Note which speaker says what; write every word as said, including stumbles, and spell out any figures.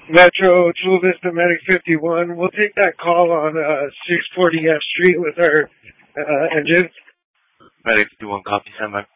Speaker 1: Metro, Chula Vista Medic fifty-one. We'll take that call on uh, six forty F Street with our uh, engine.
Speaker 2: Medic fifty-one, copy, stand by.